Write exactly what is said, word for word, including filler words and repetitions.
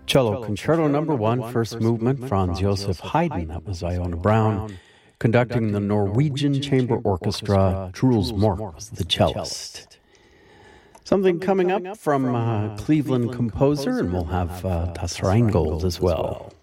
Cello Concerto Number One, first movement, Franz Joseph Haydn. That was Iona Brown. Conducting the Norwegian Chamber Orchestra, Truls Mork was the cellist. Something coming up from uh, Cleveland composer, and we'll have uh, Das Rheingold as well.